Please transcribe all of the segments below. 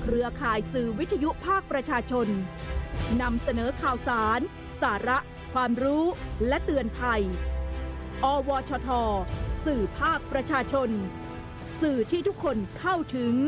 เครือข่ายสื่อวิทยุภาคประชาชนนำเสนอข่าวสารสาระความรู้และเตือนภัยอวชท.สื่อภาคประชาชนสื่อที่ทุกคนเข้าถึง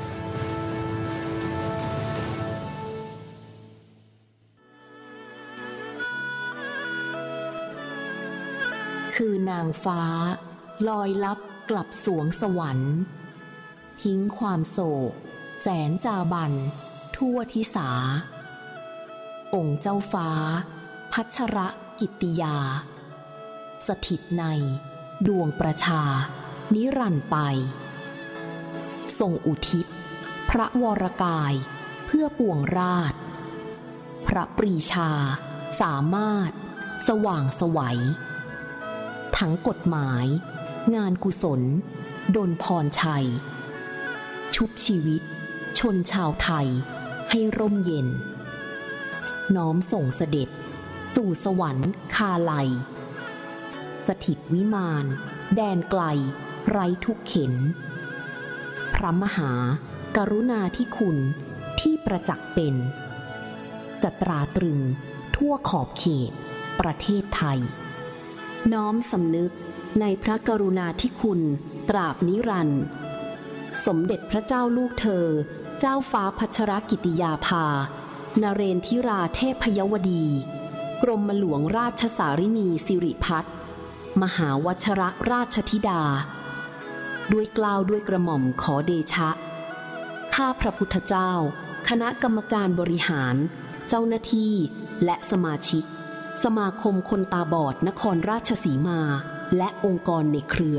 คือนางฟ้าลอยลับกลับสวงสวรรค์ทิ้งความโศกแสนจาบันทั่วทิสาองค์เจ้าฟ้าพัชรกิตติยาสถิตในดวงประชานิรันดร์ไปทรงอุทิศพระวรกายเพื่อปวงราชพระปรีชาสามารถสว่างไสวทั้งกฎหมายงานกุศลดลพรชัยชุบชีวิตชนชาวไทยให้ร่มเย็นน้อมส่งเสด็จสู่สวรรค์คาไลสถิตวิมานแดนไกลไร้ทุกเข็ญพระมหากรุณาธิคุณที่ประจักษ์เป็นจะตราตรึงทั่วขอบเขตประเทศไทยน้อมสำนึกในพระกรุณาธิคุณตราบนิรันดร์สมเด็จพระเจ้าลูกเธอเจ้าฟ้าพัชรกิติยาภานเรนทิราเทพยวดีกรมหลวงราชสารินีสิริพัฒน์มหาวชรราชธิดาด้วยเกล้าด้วยกระหม่อมขอเดชะข้าพระพุทธเจ้าคณะกรรมการบริหารเจ้าหน้าที่และสมาชิกสมาคมคนตาบอดนครราชสีมาและองค์กรในเครือ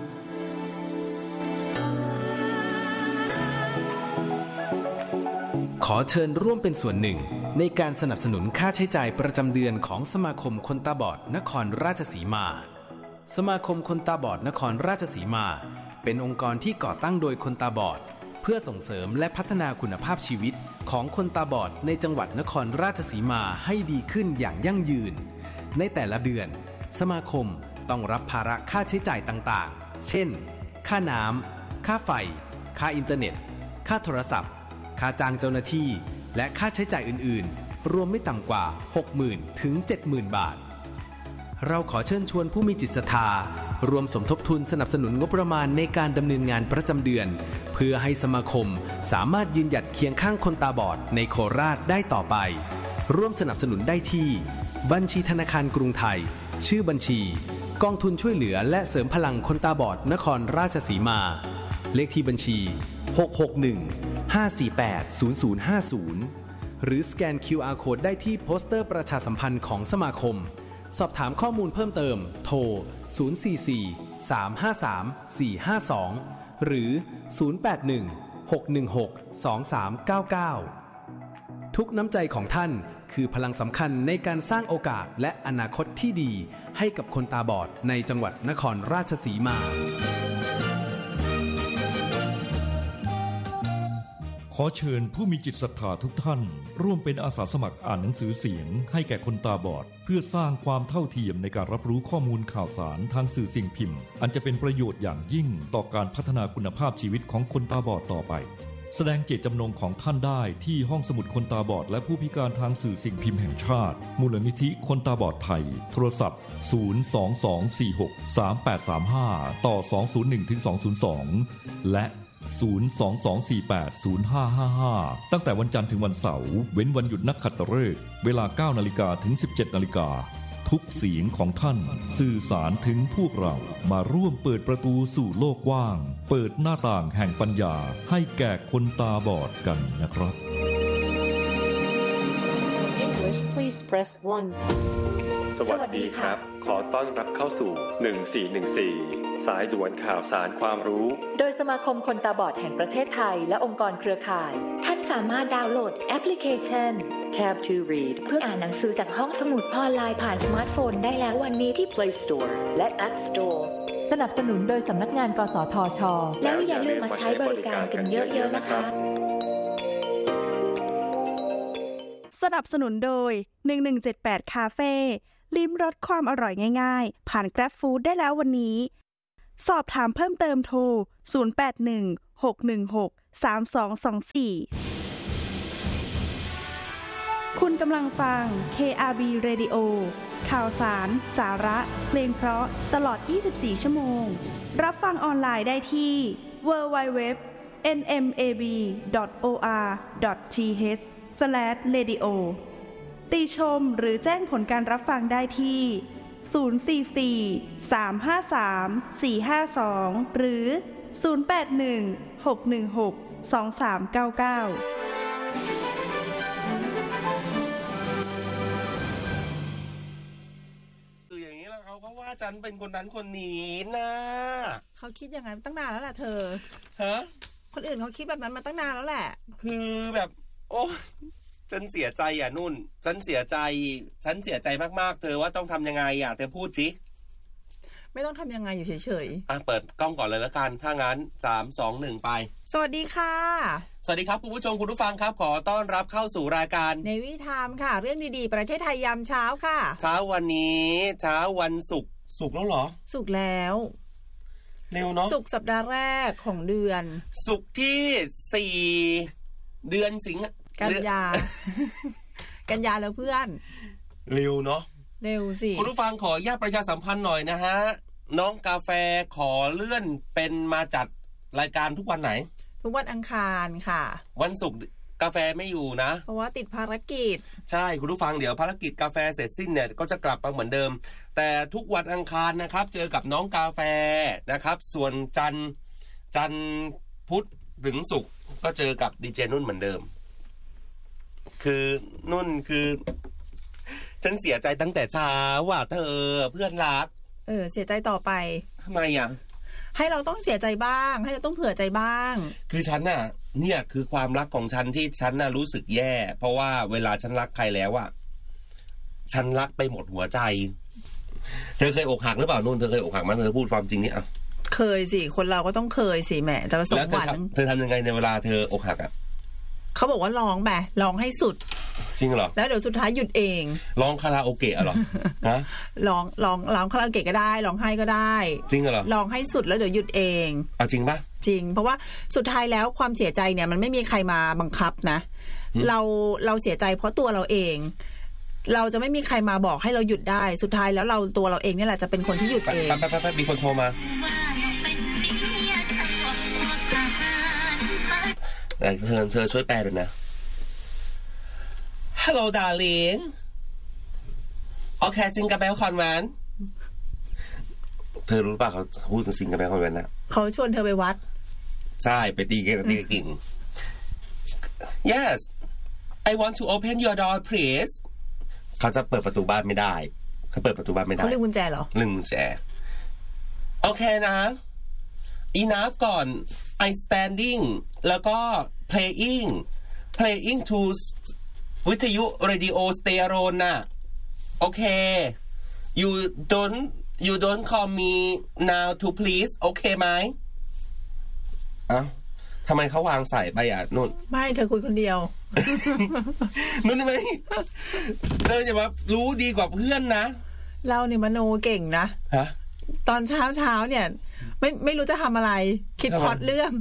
ขอเชิญร่วมเป็นส่วนหนึ่งในการสนับสนุนค่าใช้จ่ายประจำเดือนของสมาคมคนตาบอดนครราชสีมาสมาคมคนตาบอดนครราชสีมาเป็นองค์กรที่ก่อตั้งโดยคนตาบอดเพื่อส่งเสริมและพัฒนาคุณภาพชีวิตของคนตาบอดในจังหวัดนครราชสีมาให้ดีขึ้นอย่างยั่งยืนในแต่ละเดือนสมาคมต้องรับภาระค่าใช้จ่ายต่างๆเช่นค่าน้ำค่าไฟค่าอินเทอร์เน็ตค่าโทรศัพท์ค่าจ้างเจ้าหน้าที่และค่าใช้จ่ายอื่นๆรวมไม่ต่ำกว่า 60,000 ถึง 70,000 บาทเราขอเชิญชวนผู้มีจิตศรัทธารวมสมทบทุนสนับสนุนงบประมาณในการดำเนินงานประจำเดือนเพื่อให้สมาคมสามารถยืนหยัดเคียงข้างคนตาบอดในโคราชได้ต่อไปร่วมสนับสนุนได้ที่บัญชีธนาคารกรุงไทยชื่อบัญชีกองทุนช่วยเหลือและเสริมพลังคนตาบอดนครราชสีมาเลขที่บัญชี661-548-0050หรือสแกน QR Code ได้ที่โปสเตอร์ประชาสัมพันธ์ของสมาคมสอบถามข้อมูลเพิ่มเติมโทร044-353-452หรือ081-616-2399ทุกน้ำใจของท่านคือพลังสำคัญในการสร้างโอกาสและอนาคตที่ดีให้กับคนตาบอดในจังหวัดนครราชสีมาขอเชิญผู้มีจิตศรัทธาทุกท่านร่วมเป็นอาสาสมัครอ่านหนังสือเสียงให้แก่คนตาบอดเพื่อสร้างความเท่าเทียมในการรับรู้ข้อมูลข่าวสารทางสื่อสิ่งพิมพ์อันจะเป็นประโยชน์อย่างยิ่งต่อการพัฒนาคุณภาพชีวิตของคนตาบอดต่อไปแสดงเจตจำนงของท่านได้ที่ห้องสมุดคนตาบอดและผู้พิการทางสื่อสิ่งพิมพ์แห่งชาติมูลนิธิคนตาบอดไทยโทรศัพท์022463835ต่อ201-202และ022480555ตั้งแต่วันจันทร์ถึงวันเสาร์เว้นวันหยุดนักขัตฤกษ์เวลา 9:00 นถึง 17:00 นทุกเสียงของท่านสื่อสารถึงพวกเรามาร่วมเปิดประตูสู่โลกกว้างเปิดหน้าต่างแห่งปัญญาให้แก่คนตาบอดกันนะครับ English please press 1 สวัสดีครับขอต้อนรับเข้าสู่1414สายด่วนข่าวสารความรู้โดยสมาคมคนตาบอดแห่งประเทศไทยและองค์กรเครือข่ายท่านสามารถดาวน์โหลดแอปพลิเคชัน Tab to Read เพื่ออ่านหนังสือจากห้องสมุดออนไลน์ผ่านสมาร์ทโฟนได้แล้ววันนี้ที่ Play Store และ App Store สนับสนุนโดยสำนักงานกสทช.แล้วอย่าลืมมาใช้บริการกันเยอะๆนะคะสนับสนุนโดย1178คาเฟ่ลิ้มรสความอร่อยง่ายๆผ่าน Grab Food ได้แล้ววันนี้สอบถามเพิ่มเติมโทร0816163224 คุณกำลังฟัง KRB Radio ข่าวสาร สาระ เพลงเพราะตลอด 24 ชั่วโมงรับฟังออนไลน์ได้ที่ www.nmab.or.th/radio ติชมหรือแจ้งผลการรับฟังได้ที่044 353 452หรือ081 616 2399 เขาว่าฉันเป็นคนนั้นคนนี้นะเขาคิดอย่างนั้นตั้งนานแล้วแหละเธอฮะคนอื่นเขาคิดแบบนั้นมาตั้งนานแล้วแหละคือแบบโอ้ฉันเสียใจอ่ะนุ่นฉันเสียใจมากๆเธอว่าต้องทำยังไงอ่ะเธอพูดสิไม่ต้องทำยังไงอยู่เฉยๆเปิดกล้องก่อนเลยแล้วกันถ้างั้น3 2 1ไปสวัสดีค่ะสวัสดีครับคุณผู้ชมคุณผู้ฟังครับขอต้อนรับเข้าสู่รายการในวิถีค่ะเรื่องดีๆประเทศไทยยามเช้าค่ะเช้าวันนี้เช้าวันศุกร์แล้วเหรอศุกร์แล้วเร็วเนาะศุกร์สัปดาห์แรกของเดือนศุกร์ที่4เดือนสิงหากันยาแล้วเพื่อนเร็วเนาะเร็วสิคุณผู้ฟังขออนุญาตประชาสัมพันธ์หน่อยนะฮะน้องกาแฟขอเลื่อนเป็นมาจัดรายการทุกวันไหนทุกวันอังคารค่ะวันศุกร์กาแฟไม่อยู่นะเพราะว่าติดภารกิจใช่คุณผู้ฟังเดี๋ยวภารกิจกาแฟเสร็จสิ้นเนี่ยก็จะกลับมาเหมือนเดิมแต่ทุกวันอังคารนะครับเจอกับน้องกาแฟนะครับส่วนจันทร์พุธถึงศุกร์ก็เจอกับดีเจนุ่นเหมือนเดิมคือนุ่นคือฉันเสียใจตั้งแต่เช้าว่าเธอเพื่อนรักเสียใจต่อไปทำไมอ่ะให้เราต้องเสียใจบ้างให้เราต้องเผื่อใจบ้างคือฉันน่ะเนี่ยคือความรักของฉันที่ฉันน่ะรู้สึกแย่เพราะว่าเวลาฉันรักใครแล้วอ่ะฉันรักไปหมดหัวใจเธอเคยอกหักหรือเปล่านุ่นเธอเคยอกหักมั้ยเธอพูดความจริงนี่อ่ะเคยสิคนเราก็ต้องเคยสิแหมจะประสบหวังเธอทำยังไงในเวลาเธออกหักอ่ะเขาบอกว่าร้องแบบร้องให้สุดจริงเหรอแล้วเดี๋ยวสุดท้ายหยุดเองร้องคาราโอเกะเหรอฮะร้องคาราโอเกะก็ได้ร้องไห้ก็ได้จริงเหรอร้องให้สุดแล้วเดี๋ยวหยุดเองจริงปะจริงเพราะว่าสุดท้ายแล้วความเสียใจเนี่ยมันไม่มีใครมาบังคับนะเราเสียใจเพราะตัวเราเองเราจะไม่มีใครมาบอกให้เราหยุดได้สุดท้ายแล้วตัวเราเองนี่แหละจะเป็นคนที่หยุดเองแป๊บมีคนโทรมาเธอช่วยแปลด้วยนะ Hello darling โอเคจิงกับเบลคอนแวนเธอรู้ป่ะเขาพูดถึงซิงกับเบลคอนแวนนะเขาชวนเธอไปวัดใช่ไปตีกิ่ง Yes I want to open your door please เขาจะเปิดประตูบ้านไม่ได้เขาเปิดประตูบ้านไม่ได้เขาลืมกุญแจเหรอลืมกุญแจโอเคนะ enough ก่อน I standing แล้วก็ playing to วิทยุ radio stay alone น่ะโอเค you don't call me now to please โอเคไหมทำไมเขาวางใส่ไปอ่ะนุ่นไม่เธอคุยคนเดียวนุ่นทำไมเธอจะมารู้ดีกว่าเพื่อนนะเราเนี่ยมโนเก่งนะฮะตอนเช้าเนี่ยไม่รู้จะทำอะไรคิดพล็อตเรื่อง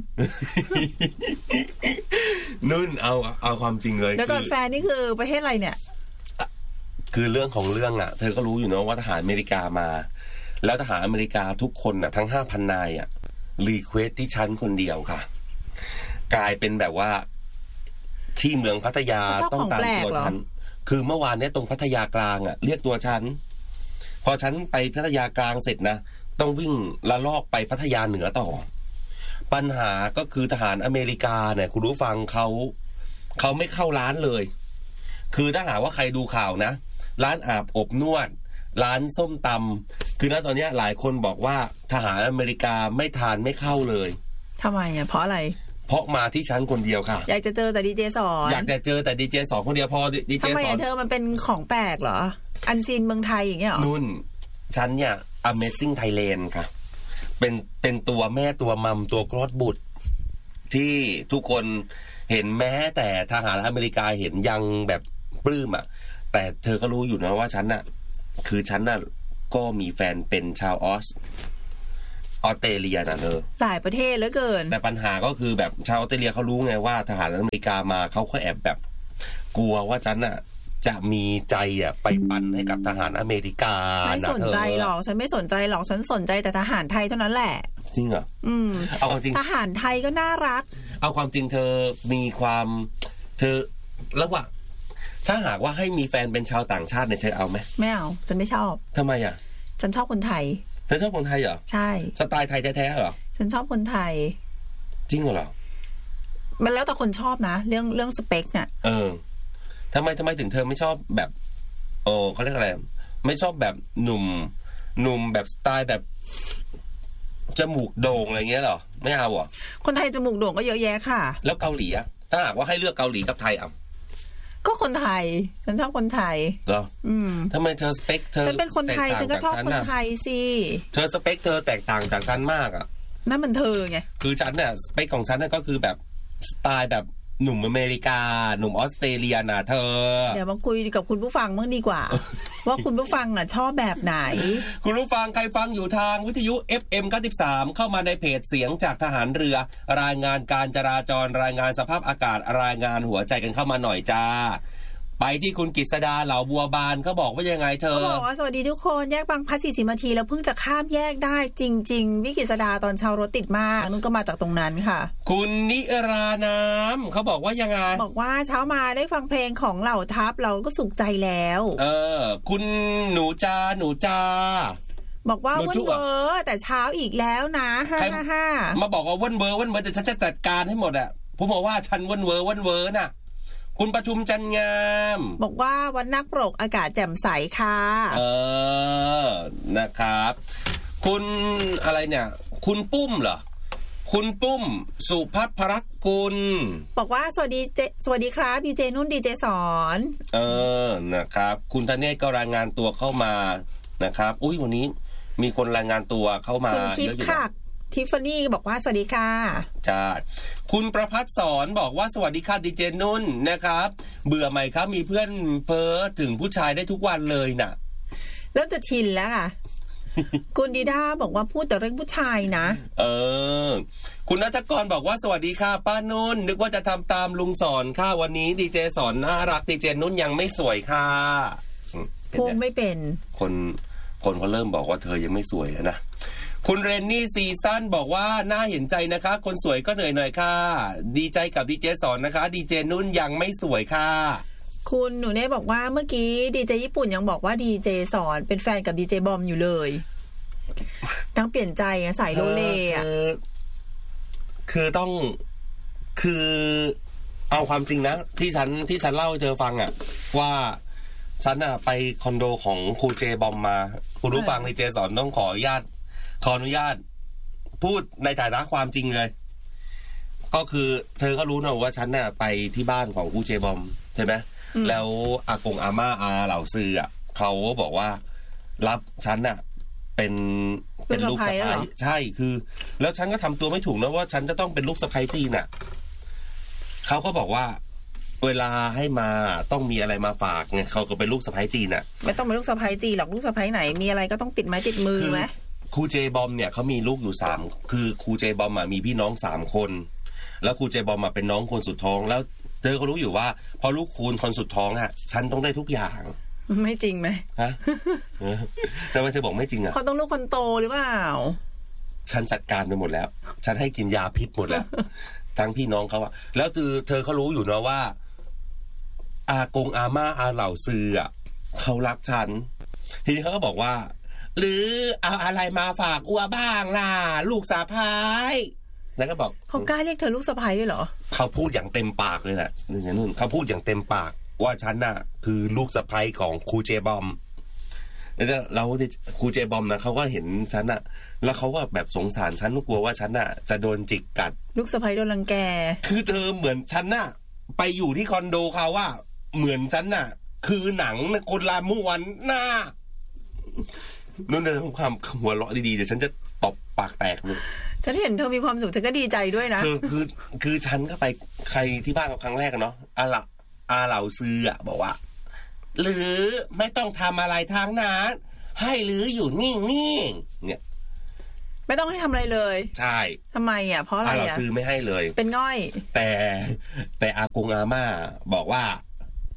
นุ่นเอาความจริงเลยแล้วก่อนแฟนนี่คือประเทศอะไรเนี่ยคือเรื่องของเรื่องอ่ะเธอก็รู้อยู่เนาะว่าทหารอเมริกามาแล้วทหารอเมริกาทุกคนน่ะทั้ง 5,000 นายอ่ะรีเควสที่ฉันคนเดียวค่ะกลายเป็นแบบว่าที่เมืองพัทยาต้องการตัวฉันคือเมื่อวานเนี้ยตรงพัทยากลางอ่ะเรียกตัวฉันพอฉันไปพัทยากลางเสร็จนะต้องวิ่งละลอกไปพัทยาเหนือต่อปัญหาก็คือทหารอเมริกาเนี่ยคุณรู้ฟังเขาไม่เข้าร้านเลยคือถ้าหากว่าใครดูข่าวนะร้านอาบอบนวดร้านส้มตำคือณตอนนี้หลายคนบอกว่าทหารอเมริกาไม่ทานไม่เข้าเลยทำไมอ่ะเพราะอะไรเพราะมาที่ฉันคนเดียวค่ะอยากจะเจอแต่ดีเจสอนอยากจะเจอแต่ดีเจสอนคนเดียวพอดีเจสอนทำไมเธอมันเป็นของแปลกเหรออันซีนเมืองไทยอย่างเงี้ยหรอนุ่นฉันเนี่ย Amazing Thailand ค่ะเป็นตัวแม่ตัวมัมตัวกรดบุตรที่ทุกคนเห็นแม้แต่ทหารอเมริกาเห็นยังแบบปลื้มอ่ะแต่เธอก็รู้อยู่นะว่าฉันน่ะคือฉันน่ะก็มีแฟนเป็นชาวออสเตรเลียนะเธอหลายประเทศเหลือเกินแต่ปัญหาก็คือแบบชาวออสเตรเลียเขารู้ไงว่าทหารอเมริกามาเขาก็แอบแบบกลัวว่าฉันน่ะจะมีใจไปปั่นให้กับทหารอเมริกาไม่สนใจหรอกฉันไม่สนใจหรอกฉันสนใจแต่ทหารไทยเท่านั้นแหละจริงเหรอเอาความจริงทหารไทยก็น่ารักเอาความจริงเธอมีความเธอระหว่างถ้าหากว่าให้มีแฟนเป็นชาวต่างชาติเนี่ยเธอเอาไหมไม่เอาฉันไม่ชอบทำไมอ่ะฉันชอบคนไทยเธอชอบคนไทยเหรอใช่สไตล์ไทยแท้ๆเหรอฉันชอบคนไทยจริงเหรอมันแล้วแต่คนชอบนะเรื่องสเปคเนี่ยทำไมถึงเธอไม่ชอบแบบเขาเรียกอะไรไม่ชอบแบบหนุ่มแบบสไตล์แบบจมูกโด่งอะไรเงี้ยเหรอไม่เอาอ่ะคนไทยจมูกโด่งก็เยอะแยะค่ะแล้วเกาหลีอ่ะถ้าหากว่าให้เลือกเกาหลีกับไทยอ่ะก็คนไทยฉันชอบคนไทยเหรอทำไมเธอสเปคเธอฉันเป็นคนไทยฉันก็ชอบคนไทยสิเธอสเปคเธอแตกต่างจากฉันมากอ่ะนั่นมันเธอไงคือฉันเนี่ยสเปคของฉันเนี่ยก็คือแบบสไตล์แบบหนุ่มอเมริกาหนุ่มออสเตรเลียน่ะเธอเดี๋ยวมาคุยกับคุณผู้ฟังบ้างดีกว่า ว่าคุณผู้ฟังชอบแบบไหนคุณผู้ฟังใครฟังอยู่ทางวิทยุ FM 93เข้ามาในเพจเสียงจากทหารเรือรายงานการจราจรรายงานสภาพอากาศรายงานหัวใจกันเข้ามาหน่อยจ้าไปที่คุณกฤษดาเหล่าบัวบานเขาบอกว่ายังไงเธอเขาบอกว่าสวัสดีทุกคนแยกบางพลัด40 นาทีแล้วเพิ่งจะข้ามแยกได้จริงๆวิกฤษดาตอนเช้ารถติดมากนุ่นก็มาจากตรงนั้นค่ะคุณนิราน้ำเขาบอกว่ายังไงบอกว่าเช้ามาได้ฟังเพลงของเหล่าทัพเราก็สุขใจแล้วคุณหนูจาบอกว่าวันเวอร์แต่เช้าอีกแล้วนะ555 มาบอกว่าวันเวอร์แต่ฉันจะจัดการให้หมดอ่ะผมบอกว่าฉันวันเวอร์น่ะคุณประชุมจันงามบอกว่าวันนักปรกอากาศแจ่มใสค่ะนะครับคุณอะไรเนี่ยคุณปุ้มเหรอคุณปุ้มสุภัทรพรักกุลบอกว่าสวัสดีครับดีเจนุ่นดีเจสอนนะครับคุณธเนศก็รายงานตัวเข้ามานะครับอุ้ยวันนี้มีคนรายงานตัวเข้ามาเยอะอยู่นะทิฟฟานี่บอกว่าสวัสดีค่ะจ้าคุณประภัสสรบอกว่าสวัสดีค่ะดีเจนุ่นนะครับเบื่อไหมครับมีเพื่อนเพ้อถึงผู้ชายได้ทุกวันเลยน่ะเริ่มจะชินแล้วค่ะ คุณดีด้าบอกว่าพูดแต่เรื่องผู้ชายนะคุณณัฐกรบอกว่าสวัสดีค่ะป้านุ่นนึกว่าจะทำตามลุงสอนค่ะวันนี้ดีเจสอนน่ารักดีเจนุ่นยังไม่สวยค่ะพูดไม่เป็นคนเขาเริ่มบอกว่าเธอยังไม่สวยแล้วนะคุณเรนนี่ซีซั่นบอกว่าน่าเห็นใจนะคะคนสวยก็เหนื่อยหน่อยค่ะดีใจกับดีเจสอนนะคะดีเจนุ่นยังไม่สวยค่ะคุณหนูเน่บอกว่าเมื่อกี้ดีเจญี่ปุ่นยังบอกว่าดีเจสอนเป็นแฟนกับดีเจบอมอยู่เลยตั้งเปลี่ยนใจสายโลเล่คือต้องคือเอาความจริงนะที่ฉันเล่าให้เธอฟังว่าฉันไปคอนโดของครูเจบอมมาคุณรู้ฟังดีเจสอนต้องขออนุญาตพูดในฐานะความจริงเลยก็คือเธอก็รู้นะว่าฉันไปที่บ้านของครูเจบอมใช่ไหมแล้วอากงอาม่าเหล่าซือเขาบอกว่ารับฉันเป็นลูกสะใภ้ใช่คือแล้วฉันก็ทำตัวไม่ถูกนะว่าฉันจะต้องเป็นลูกสะใภ้จีนเขาก็บอกว่าเวลาให้มาต้องมีอะไรมาฝากไงเขาก็เป็นลูกสะใภ้จีนไม่ต้องเป็นลูกสะใภ้จีนหรอกลูกสะใภ้ไหนมีอะไรก็ต้องติดไม้ติดมือไหมครูเจบอมเนี่ยเขามีลูกอยู่3คือครูเจบอมมีพี่น้อง3คนแล้วครูเจบอมเป็นน้องคนสุดท้องแล้วเธอก็รู้อยู่ว่าพอลูกคุณคนสุดท้องฉันต้องได้ทุกอย่างไม่จริงไหมฮะทำไมเธอบอกไม่จริงเขาต้องลูกคนโตหรือเปล่าฉันจัดการไปหมดแล้วฉันให้กินยาพิษหมดแล้วทั้งพี่น้องเขาแล้วเธอเขารู้อยู่นะว่าอากงอาม่าเหล่าซือเขารักฉันทีนี้เขาก็บอกว่าหรือเอาอะไรมาฝากอัวบ้างล่ะลูกสะใภ้แล้วก็บอกเขากล้าเรียกเธอลูกสะใภ้ด้วยเหรอเขาพูดอย่างเต็มปากเลยนะนู่นเขาพูดอย่างเต็มปากว่าฉันคือลูกสะใภ้ของครูเจบอมแล้วครูเจบอมเขาก็เห็นฉันแล้วเขาก็แบบสงสารฉันกลัวว่าฉันจะโดนจิกกัดลูกสะใภ้โดนรังแกคือเธอเหมือนฉันไปอยู่ที่คอนโดเขาว่าเหมือนฉันคือหนังคนละม้วนนู่นเลยความหัวเราะดีๆเดี๋ยวฉันจะตบปากแตกเลยฉันเห็นเธอมีความสุขเธอก็ดีใจด้วยนะคือฉันก็ไปใครที่บ้านกับครั้งแรกเนาะเหล่าซื้อบอกว่าหรือไม่ต้องทำอะไรทางนั้นให้หรืออยู่นิ่งๆเนี่ยไม่ต้องให้ทำอะไรเลยใช่ทำไมเพราะอะไรเหล่าซื้อไม่ให้เลยเป็นง่อยแต่อากงอาม่าบอกว่า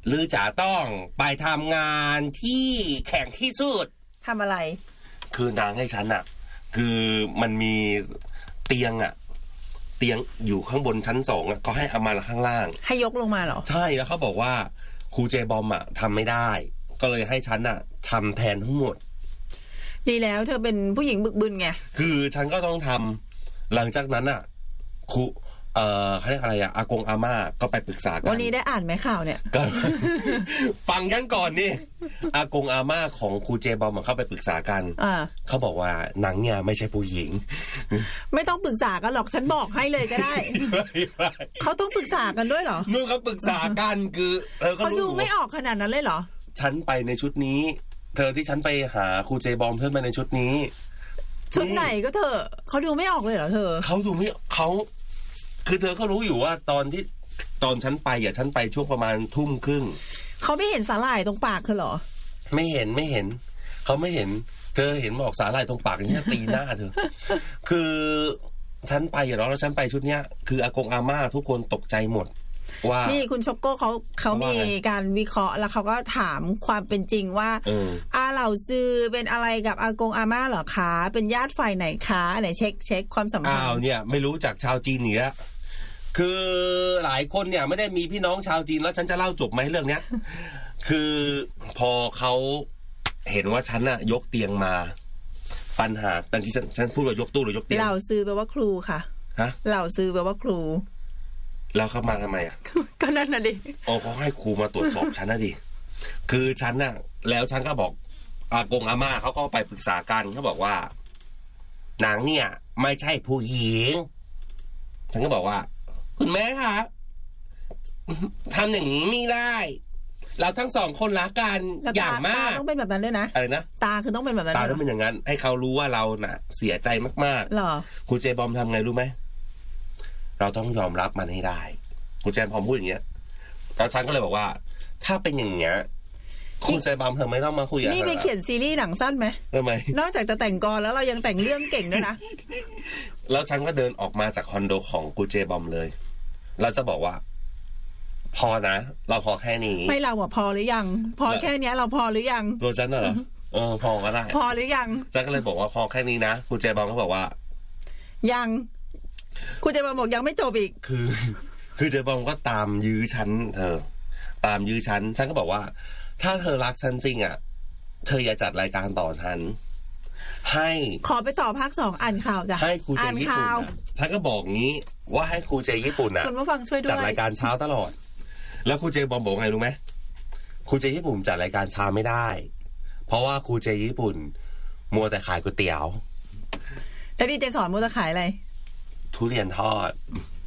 ลือจ๋าต้องไปทำงานที่แข่งที่สุดทำอะไรคือนางให้ฉันอ่ะคือมันมีเตียงอยู่ข้างบนชั้น2อ่ะก็ให้เอามาข้างล่างให้ยกลงมาเหรอใช่แล้วเขาบอกว่าครูเจบอมอ่ะทำไม่ได้ก็เลยให้ฉันอ่ะทำแทนทั้งหมดดีแล้วเธอเป็นผู้หญิงบึกบึนไงคือฉันก็ต้องทำหลังจากนั้นอ่ะครูเขาเรียกอะไรอ่ะอากงอาม่าก็ไปปรึกษากันวันนี้ได้อ่านไหมข่าวเนี่ยฟังกันก่อนนี่อากงอาม่าของครูเจบอมเข้าไปปรึกษากันเขาบอกว่าหนังเนี่ยไม่ใช่ผู้หญิงไม่ต้องปรึกษากันหรอกฉันบอกให้เลยก็ได้เขาต้องปรึกษากันด้วยเหรอนู่นเขาปรึกษากันคือเขาดูไม่ออกขนาดนั้นเลยเหรอฉันไปในชุดนี้เธอที่ฉันไปหาครูเจบอมเพื่อนไปในชุดนี้ชุดไหนก็เธอเขาดูไม่ออกเลยเหรอเธอเขาดูไม่เขาคือเธอก็รู้อยู่ว่าตอนฉันไปฉันไปช่วงประมาณ 20:30 เขาไม่เห็นสาหร่ายตรงปากเธอเหรอไม่เห็นเขาไม่เห็นเธอเห็นบอกสาหร่ายตรงปากอย่างนี้ตีหน้าเธอคือฉันไปแล้วฉันไปชุดเนี้ยคืออากงอาม่าทุกคนตกใจหมดว่านี่คุณช็อกโก้เขามีการวิเคราะห์แล้วเขาก็ถามความเป็นจริงว่าเหล่าซือเป็นอะไรกับอากงอาม่าเหรอคะเป็นญาติฝ่ายไหนคะไหนเช็คความสัมพันธ์เนี่ยไม่รู้จากชาวจีนเนี่ยคือหลายคนเนี่ยไม่ได้มีพี่น้องชาวจีนแล้วฉันจะเล่าจบไหมเรื่องเนี้ยคือพอเขาเห็นว่าฉันน่ะยกเตียงมาปัญหาตอนที่ฉันพูดว่ายกตู้หรือยกเตียงเหล่าซือแปลว่าครูค่ะฮะเหล่าซือแปลว่าครูแล้วเขามาทำไมอ่ะก็นั่นน่ะดิเขาให้ครูมาตรวจสอบฉันนะดิคือฉันน่ะแล้วฉันก็บอกอากงอาม่าเขาก็ไปปรึกษากันเขาบอกว่าหนังเนี่ยไม่ใช่ผู้หญิงฉันก็บอกว่าคุณแม่คะทำอย่างนี้ไม่ได้เราทั้งสองคนรักกันอย่างมากตาต้องเป็นแบบนั้นด้วยนะอะไรนะตาคือต้องเป็นแบบนั้นตาต้องเป็นอย่างนั้นให้เขารู้ว่าเราน่ะเสียใจมากๆหรอครูเจบอมทำไงรู้ไหมเราต้องยอมรับมันให้ได้ครูเจบอมพูดอย่างเงี้ยแล้วฉันก็เลยบอกว่าถ้าเป็นอย่างเงี้ยครูเจบอมเธอไม่ต้องมาคุยนี่ไปเขียนซีรีส์หนังสั้นไหมทำไมนอกจากจะแต่งกลแล้วเรายังแต่งเรื่องเก่งด้วยนะแล้วฉันก็เดินออกมาจากคอนโดของครูเจบอมเลยเราจะบอกว่าพอนะเราพอแค่นี้ไม่เราพอหรือยังพอแค่นี้เราพอหรือยังตัวฉันเหรอพอก็ได้พอหรือยังฉันก็เลยบอกว่าพอแค่นี้นะครูเจบอมเขาบอกว่ายังครูเจบอมบอกยังไม่จบอีกคือเจบอมก็ตามยื้อฉันตามยื้อฉันก็บอกว่าถ้าเธอรักฉันจริงอ่ะเธออย่าจัดรายการต่อฉันให้ขอไปต่อภาค 2อ่านข่าวจ้ะให้ครูเจญี่ปุ่นฉันก็บอกงี้ว่าให้ครูเจญี่ปุ่นคุณผู้ฟังช่วยด้วยจัดรายการเช้าตลอดแล้วครูเจบอมบอกไงรู้ไหมครูเจญี่ปุ่นจัดรายการเช้าไม่ได้เพราะว่าครูเจญี่ปุ่นมัวแต่ขายก๋วยเตี๋ยวแล้วดีเจสอนมัวแต่ขายอะไรทุเรียนทอด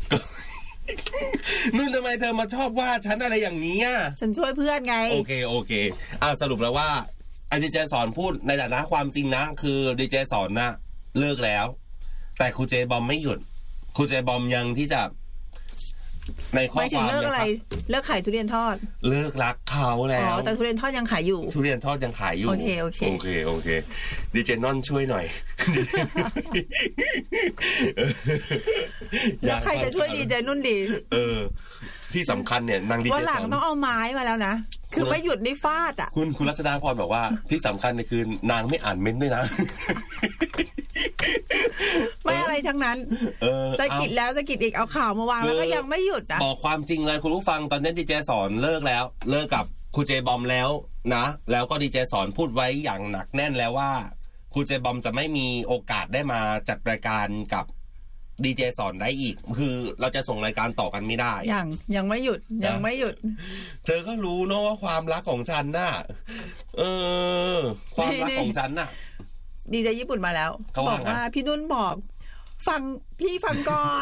นู่นทำไมเธอมาชอบว่าฉันอะไรอย่างนี้อ่ะฉันช่วยเพื่อนไงโอเคสรุปแล้วว่าดีเจสอนพูดในฐานะความจริงนะคือดีเจสอนน่ะเลิกแล้วแต่ครูเจบอมไม่หยุดครูเจบอมยังที่จะในข้อความเลิกอะไรเลิกขายทุเรียนทอดเลิกรักเขาแล้วแต่ทุเรียนทอดยังขายอยู่ทุเรียนทอดยังขายอยู่โอเคดีเจนอนช่วยหน่อยแล้วใครจะช่วยดีเจนุ่นดีที่สำคัญเนี่ยนางดีเจสอนวันหลังต้องเอาไม้มาแล้วนะคือไม่หยุดนี่ฟาดอ่ะคุณรัชดาพรบอกว่าที่สำคัญเนี่ยคือนางไม่อ่านเม้นต์ด้วยนะไม่อะไรทั้งนั้นสะกิดแล้วสะกิดอีกเอาข่าวมาวางแล้วก็ยังไม่หยุดนะบอกความจริงเลยคุณผู้ฟังตอนนี้ดีเจสอนเลิกกับครูเจบอมแล้วนะแล้วก็ดีเจสอนพูดไว้อย่างหนักแน่นแล้วว่าครูเจบอมจะไม่มีโอกาสได้มาจัดรายการกับดีเจสอนได้อีกคือเราจะส่งรายการต่อกันไม่ได้ยังไม่หยุดเธอก็รู้เนาะว่าความรักของฉันน่ะความรักของฉันน่ะดีเจญี่ปุ่นมาแล้วบอกว่าพี่นุ่นบอกพี่ฟังก่อน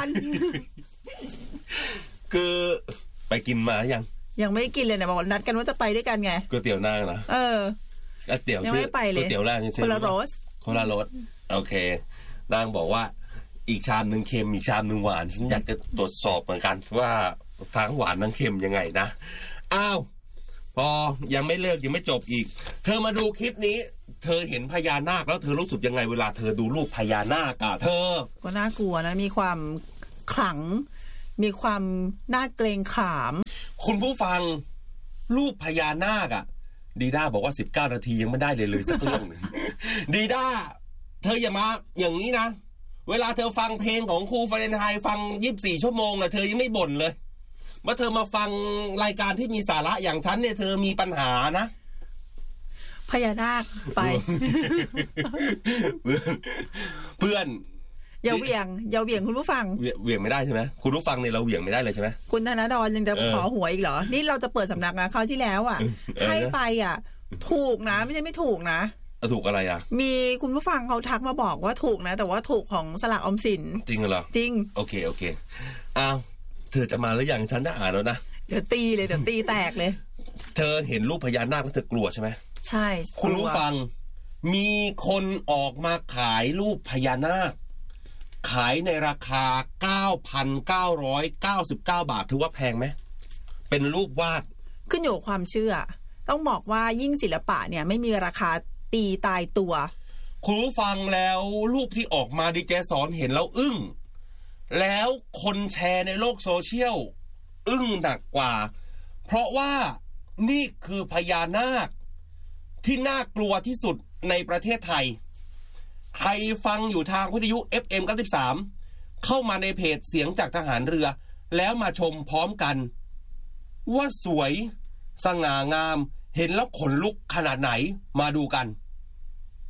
คือไปกินมายังไม่กินเลยนะบอกนัดกันว่าจะไปด้วยกันไงก๋วยเตี๋ยวนางนะก๋วยเตี๋ยวชื่อก๋วยเตี๋ยวแรกคนละรสโอเคนางบอกว่าอีกชามนึงเค็มอีกชามนึงหวานฉันอยากจะตรวจสอบเหมือนกันว่าทั้งหวานทั้งเค็มยังไงนะพอยังไม่เลิกยังไม่จบอีกเธอมาดูคลิปนี้เธอเห็นพญานาคแล้วเธอรู้สึกยังไงเวลาเธอดูรูปพญานาคอ่ะเธอก็น่ากลัวนะมีความขลังมีความน่าเกรงขามคุณผู้ฟังรูปพญานาคดีด้าบอกว่า19นาทียังไม่ได้เลยสักเรื่องนึง ดีด้าเธออย่ามาอย่างนี้นะเวลาเธอฟังเพลงของครูฟาเรนไฮต์ฟัง24ชั่วโมงเธอยังไม่บ่นเลยว่าเธอมาฟังรายการที่มีสาระอย่างฉันเนี่ยเธอมีปัญหานะพญานาคไปเพื่อนอย่าเหวี่ยงคุณผู้ฟังเหวี่ยงไม่ได้ใช่ไหมคุณผู้ฟังเนี่ยเราเหวี่ยงไม่ได้เลยใช่ไหมคุณธนดรยังจะขอหวยอีกเหรอนี่เราจะเปิดสำนักคราวที่แล้วให้ไปถูกนะไม่ใช่ไม่ถูกนะถูกอะไรมีคุณผู้ฟังเขาทักมาบอกว่าถูกนะแต่ว่าถูกของสลากออมสินจริงเหรอจริงโอเคอ้าวเธอจะมาหรือยังฉันจะอ่านแล้วนะเดี๋ยวตีแตกเลยเธอเห็นรูปพญานาคแล้วเธอกลัวใช่ไหมใช่คุณผู้ฟังมีคนออกมาขายรูปพญานาคขายในราคา 9,999 บาทถือว่าแพงไหมเป็นรูปวาดขึ้นอยู่กับความเชื่อต้องบอกว่ายิ่งศิลปะเนี่ยไม่มีราคาตีตายตัวคุณผู้ฟังแล้วรูปที่ออกมาดีเจสอนเห็นแล้วอึ้งแล้วคนแชร์ในโลกโซเชียลอึ้งหนักกว่าเพราะว่านี่คือพญานาคที่น่ากลัวที่สุดในประเทศไทยใครฟังอยู่ทางวิทยุ FM 93เข้ามาในเพจเสียงจากทหารเรือแล้วมาชมพร้อมกันว่าสวยสง่างามเห็นแล้วขนลุกขนาดไหนมาดูกัน